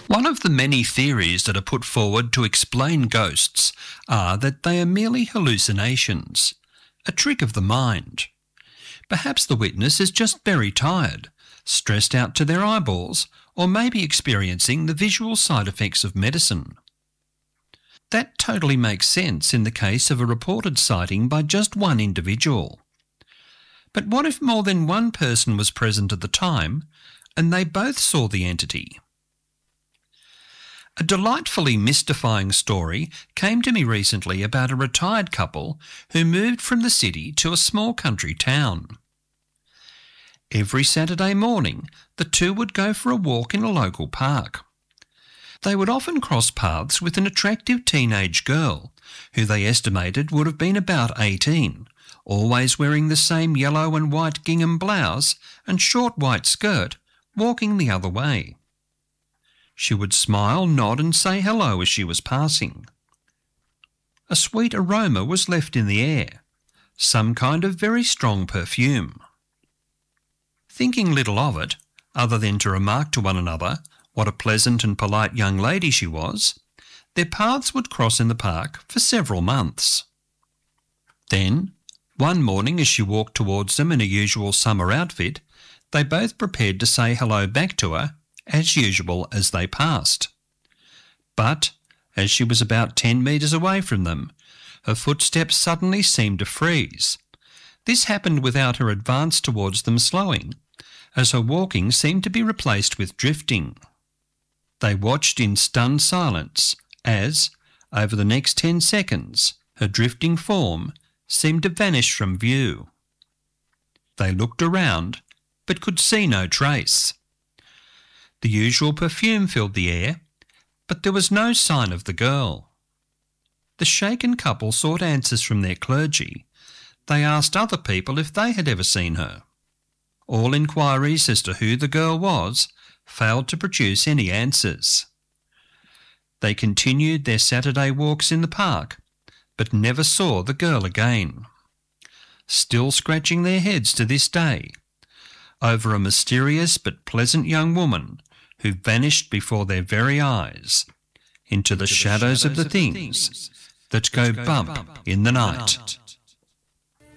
One of the many theories that are put forward to explain ghosts are that they are merely hallucinations, a trick of the mind. Perhaps the witness is just very tired, stressed out to their eyeballs, or maybe experiencing the visual side effects of medicine. That totally makes sense in the case of a reported sighting by just one individual. But what if more than one person was present at the time and they both saw the entity? A delightfully mystifying story came to me recently about a retired couple who moved from the city to a small country town. Every Saturday morning, the two would go for a walk in a local park. They would often cross paths with an attractive teenage girl, who they estimated would have been about 18, always wearing the same yellow and white gingham blouse and short white skirt, walking the other way. She would smile, nod and say hello as she was passing. A sweet aroma was left in the air, some kind of very strong perfume. Thinking little of it, other than to remark to one another what a pleasant and polite young lady she was, their paths would cross in the park for several months. Then, one morning as she walked towards them in a usual summer outfit, they both prepared to say hello back to her, as usual as they passed. But, as she was about 10 metres away from them, her footsteps suddenly seemed to freeze. This happened without her advance towards them slowing, as her walking seemed to be replaced with drifting. They watched in stunned silence as, over the next 10 seconds, her drifting form seemed to vanish from view. They looked around, but could see no trace. The usual perfume filled the air, but there was no sign of the girl. The shaken couple sought answers from their clergy. They asked other people if they had ever seen her. All inquiries as to who the girl was failed to produce any answers. They continued their Saturday walks in the park, but never saw the girl again, still scratching their heads to this day over a mysterious but pleasant young woman who vanished before their very eyes into the shadows of the things that go bump in the night.